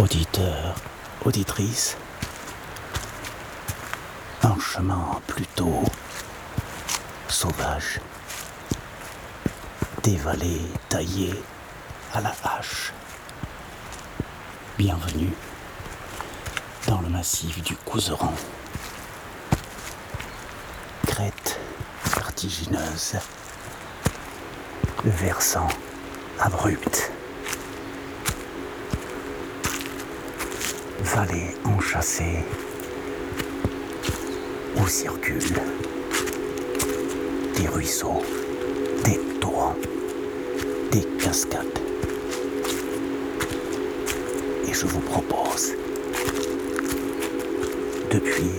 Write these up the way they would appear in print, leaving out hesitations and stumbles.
Auditeur, auditrice, un chemin plutôt sauvage, des vallées taillées à la hache. Bienvenue dans le massif du Couserans. Crête vertigineuse, versant abrupt, vallée enchâssée où circulent des ruisseaux, des torrents, des cascades. Et je vous propose, depuis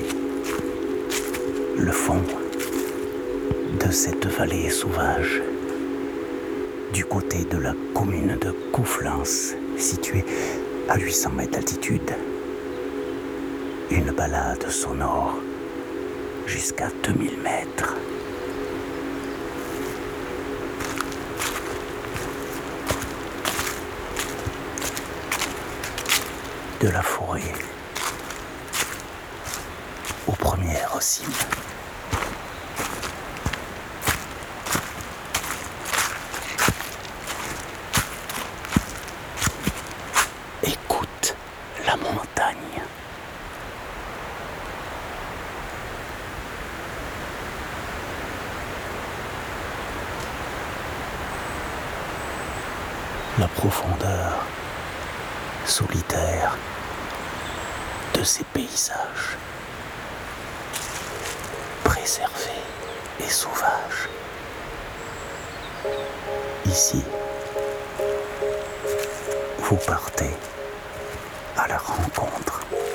le fond de cette vallée sauvage, du côté de la commune de Couflens, située à 800 mètres d'altitude, une balade sonore jusqu'à 2000 mètres. De la forêt aux premières cimes. Écoute la montagne. La profondeur solitaire de ces paysages préservés et sauvages. Ici, vous partez à la rencontre